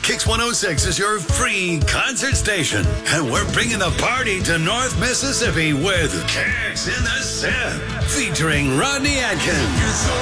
Kix 106 is your free concert station. And we're bringing the party to North Mississippi with Kix in the Sip, featuring Rodney Atkins.